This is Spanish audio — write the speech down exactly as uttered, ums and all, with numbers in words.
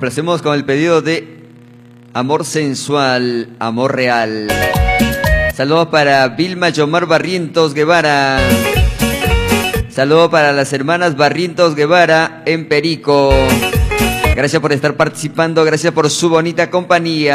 Complacemos con el pedido de Amor Sensual, Amor Real. Saludos para Vilma Yomar Barrientos Guevara. Saludos para las hermanas Barrientos Guevara en Perico. Gracias por estar participando, gracias por su bonita compañía.